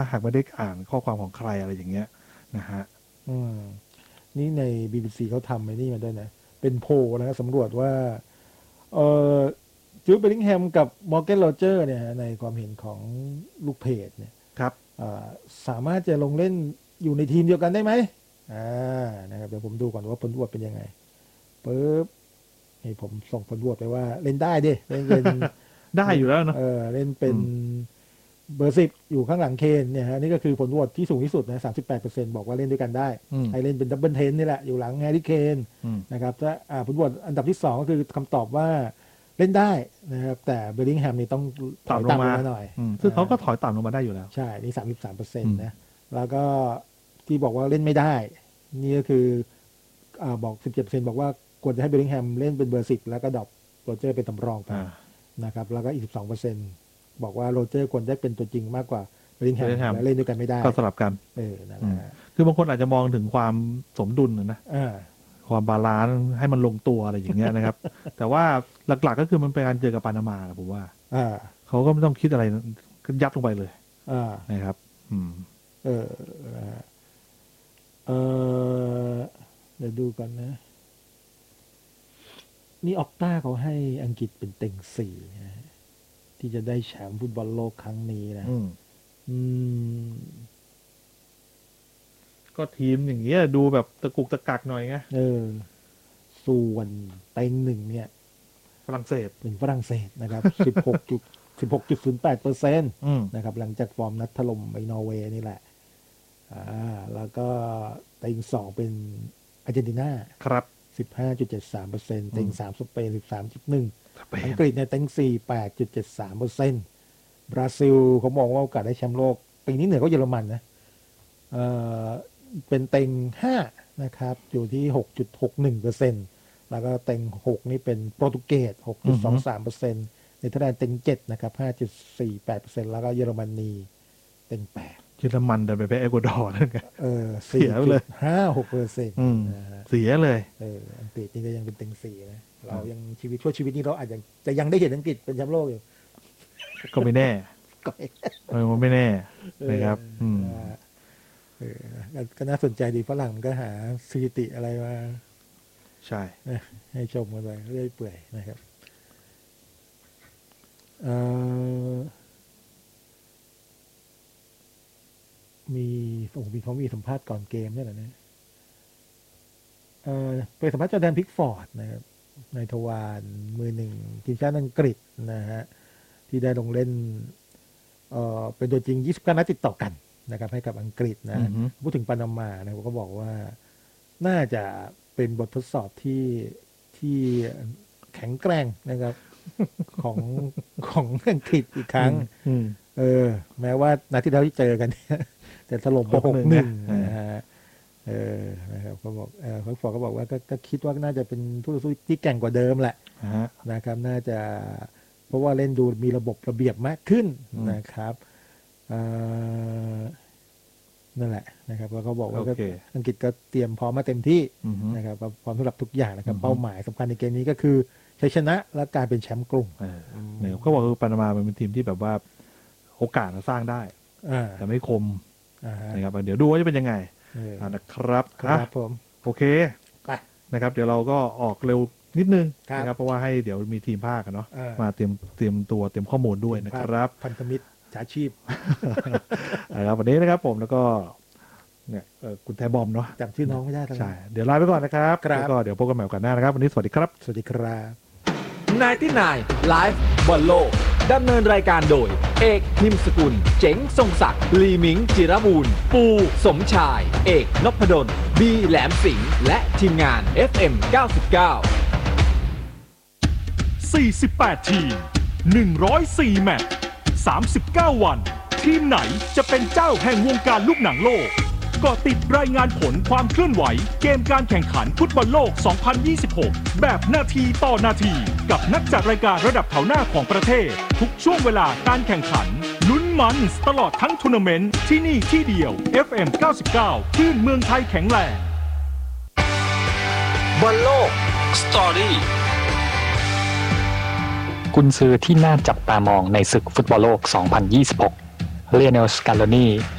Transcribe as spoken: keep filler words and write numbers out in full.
หากไม่ได้อ่านข้อความของใครอะไรอย่างเงี้ยนะฮะอืมนี่ใน บี บี ซี เขาทำไอ้นี่มาด้วยนะเป็นโพลนะสำรวจว่าเอ่อจูดเบลลิงแฮมกับมอร์แกนโรเจอร์เนี่ยในความเห็นของลูกเพจเนี่ยครับสามารถจะลงเล่นอยู่ในทีมเดียวกันได้ไหมอ่านะครับเดี๋ยวผมดูก่อนว่าผลโหวตเป็นยังไงปึ๊บให้ผมส่งผลโหวตไปว่าเล่นได้ดิเล่นเป็นได้อยู่แล้วเนาะเออเล่นเป็นเบอร์สิบอยู่ข้างหลังเคนเนี่ยฮะนี่ก็คือผลโหวตที่สูงที่สุดนะสามสิบแปดเปอร์เซ็นต์บอกว่าเล่นด้วยกันได้ให้เล่นเป็นดับเบิลเทนนี่แหละอยู่หลังแฮร์รี่เคนนะครับถ้าผลโหวตอันดับที่สองก็คือคำตอบว่าเล่นได้นะครับแต่เบลลิงแฮมนี่ต้องถอยต่ำลงมาหน่อยซึ่งเขาก็ถอยต่ำลงมาได้อยู่แล้วใช่นี่สามสิบสามเปอร์เซ็นต์นะแล้วก็ที่บอกว่าเล่นไม่ได้นี่ก็คืออ่าบอกสิบเจ็ดเปอร์เซ็นต์บอกว่าควรจะให้เบลลิงแฮมเล่นเป็นเบอร์สิบแล้วก็ดรอปโรเจอร์เป็นสำรองไปนะครับแล้วก็อีกสิบสองเปอร์เซ็นต์บอกว่าโรเจอร์ควรได้เป็นตัวจริงมากกว่าเบลลิงแฮมและเล่นด้วยกันไม่ได้ก็สลับกันเออนั่นแหละคือบางคนอาจจะมองถึงความสมดุลนะความบาลานซ์ให้มันลงตัวอะไรอย่างเงี้ยนะครับ แต่ว่าหลักๆก็คือมันเป็นการเจอกับปานามาผมว่าเขาก็ไม่ต้องคิดอะไรก็ยัดลงไปเลยนะครับอืมเออเออเดี๋ยวดูก่อนนะนี่ออกต้าเขาให้อังกฤษเป็นเต็งสี่นะที่จะได้แชมป์ฟุตบอลโลกครั้งนี้นะอืมก็ทีมอย่างเงี้ยดูแบบตะกุกตะกักหน่อยไงเออส่วนเต็งหนึ่งเนี่ยฝรั่งเศสเป็นฝรั่งเศสนะครับสิบหกจุดสิบหกจุดศูนย์แปดเปอร์เซ็นต์นะครับหลังจากฟอร์มนัดถล่มไปนอร์เวย์นี่แหละอ่าแล้วก็เต็งสองเป็นอาร์เจนตินาครับสิบห้าจุดเจ็ดสามเปอร์เซ็นต์เต็งสามสเปนสิบสามจุดหนึ่งอังกฤษเนี่ยเต็งสี่แปดจุดเจ็ดสามเปอร์เซ็นต์บราซิลเขามองว่าโอกาสได้แชมป์โลกปีนี้เหนือก็เยอรมันนะเอ่อเป็นเต็งห้านะครับอยู่ที่หกจุดหกหนึ่งเปอร์เซ็นต์แล้วก็เต็งหกนี่เป็นโปรตุเกสหกจุดสองสามเปอร์เซ็นต์เนเธอร์แลนด์เต็งเจ็ดนะครับห้าจุดสี่แปดเปอร์เซ็นต์แล้วก็เยอรมนีเต็งแปดเยอรมันแต่ไปแพ้เอกวาดอร์นั่นไงเออเสียเลยห้าหกเปอร์เซ็นต์เสียเลยเอออังกฤษนี่ก็ยังเป็นเต็งสี่นะเรายังชีวิตชั่วชีวิตนี้เราอาจจะจะยังได้เห็นอังกฤษเป็นแชมป์โลกอยู่ก็ไม่แน่ก็ไม่แน่นะครับก็น่าสนใจดีฝรั่งก็หาสถิติอะไรมาใช่ให้ชมกันไปเรื่อยเปื่อยนะครับมีผมมีเขามีสัมภาษณ์ก่อนเกมนี่แหละนะเออไปสัมภาษณ์จอร์แดนพิกฟอร์ดนะครับในทวารมือหนึ่งทีมชาติอังกฤษนะฮะที่ได้ลงเล่นเอ่อเป็นตัวจริงยี่สิบเก้านัดติดต่อกันนะครับให้กับอังกฤษนะพูดถึงปานามานะผมก็บอกว่าน่าจะเป็นบททดสอบที่ที่แข็งแกร่งนะครับของของอังกฤษอีกครั้งเออแม้ว่านัดที่แล้วที่เจอกันแต่ถล่มไปหกหนึ่งนะฮะเออนะครับเขาบอกเออเขาบอกก็บอกว่าก็คิดว่าน่าจะเป็นผู้ต่อสู้ที่แกร่งกว่าเดิมแหละนะครับน่าจะเพราะว่าเล่นดูมีระบบระเบียบมากขึ้นนะครับนั่นแหละนะครับแล้วเขาบอกว่าอังกฤษก็เตรียมพร้อมมาเต็มที่นะครับพร้อมสำหรับทุกอย่างนะครับเป้าหมายสำคัญในเกมนี้ก็คือชัยชนะและการเป็นแชมป์กลุ่มเนี่ยเขาบอกว่าปานามาเป็นทีมที่แบบว่าโอกาสสร้างได้แต่ไม่คมนะครับเดี๋ยวดูว่าจะเป็นยังไงนะครับครับผมโอเคนะครับเดี๋ยวเราก็ออกเร็วนิดนึงนะครับเพราะว่าให้เดี๋ยวมีทีมภาคกันเนาะมาเตรียมเตรียมตัวเตรียมข้อมูลด้วยนะครับพันธมิตรสาชีพนะครับวันนี้นะครับผมแล้วก็เนี่ยคุณแทบอมเนาะจำชื่อน้องไม่ได้ใช่เดี๋ยวลาไปก่อนนะครับแล้วก็เดี๋ยวพบกันใหม่โอกาสหน้านะครับวันนี้สวัสดีครับสวัสดีครับไนน์ตี้ไนน์ Live บอลโลกดำเนินรายการโดยเอกนิมสกุลเจ๋งทรงศักดิ์ลีมิงจิรบูรณ์ปูสมชายเอกนพดลบีแหลมสิงห์และทีมงาน เอฟ เอ็ม เก้าสิบเก้าสี่สิบแปดทีมหนึ่งร้อยสี่แมตช์สามสิบเก้าวันทีมไหนจะเป็นเจ้าแห่งวงการลูกหนังโลกก็ติดรายงานผลความเคลื่อนไหวเกมการแข่งขันฟุตบอลโลก สองพันยี่สิบหก แบบนาทีต่อนาทีกับนักจัดรายการระดับแถวหน้าของประเทศทุกช่วงเวลาการแข่งขันลุ้นมันตลอดทั้งทัวร์นาเมนต์ที่นี่ที่เดียว เอฟ เอ็ม เก้าสิบเก้า คลื่นเมืองไทยแข็งแรงบอลโลกสตอรี่กุนซือที่น่าจับตามองในศึกฟุตบอลโลก สองพันยี่สิบหก เลโอเนล สกาโลนี